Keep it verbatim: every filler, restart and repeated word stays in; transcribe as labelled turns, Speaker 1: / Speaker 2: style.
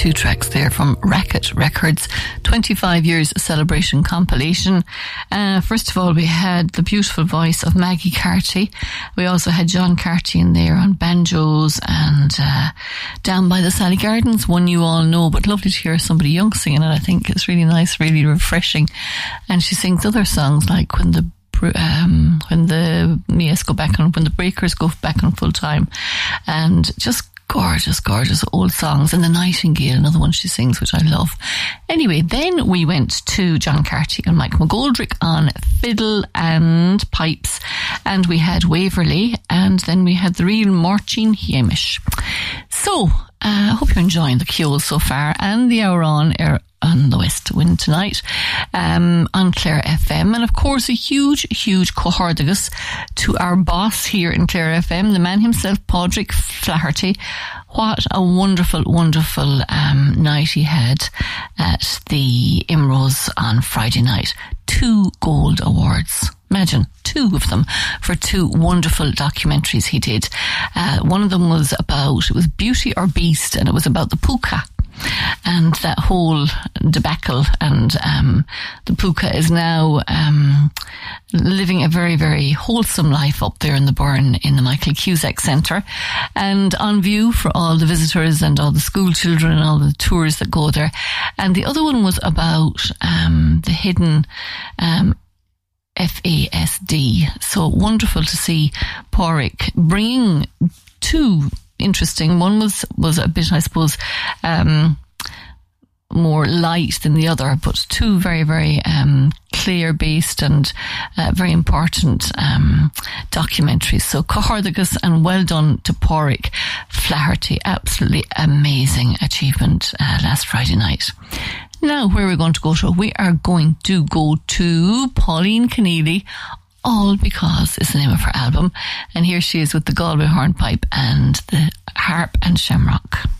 Speaker 1: two tracks there from Racket Records, twenty-five years celebration compilation. Uh, first of all, we had the beautiful voice of Maggie Carty. We also had John Carty in there on banjos, and uh, Down by the Sally Gardens, one you all know, but lovely to hear somebody young singing it. I think it's really nice, really refreshing. And she sings other songs like When the Um, when the yes go back on when the Breakers go back on full time, and just gorgeous, gorgeous old songs. And The Nightingale, another one she sings, which I love. Anyway, then we went to John Carty and Mike McGoldrick on fiddle and pipes, and we had Waverley, and then we had the real Martin Hamish. So I uh, hope you're enjoying the Keol so far, and the hour on air on the West Wind tonight, um, on Clare F M. And of course, a huge, huge cohordagus to our boss here in Clare F M, the man himself, Padraig Flaherty. What a wonderful, wonderful um, night he had at the Imrose on Friday night. Two gold awards. Imagine, two of them for two wonderful documentaries he did. Uh, one of them was about, it was Beauty or Beast, and it was about the puka and that whole debacle. And um, the puka is now um, living a very, very wholesome life up there in the Burren in the Michael Cusack Centre, and on view for all the visitors and all the school children and all the tours that go there. And the other one was about um, the hidden um, F A S D. So wonderful to see Padraig bringing two interesting. One was was a bit, I suppose, um, more light than the other, but two very, very um, clear based and uh, very important um, documentaries. So cohordagus, and well done to Padraig Flaherty. Absolutely amazing achievement uh, last Friday night. Now, where are we going to go to? We are going to go to Pauline Keneally, All Because is the name of her album. And here she is with the Galway hornpipe and the harp and shamrock.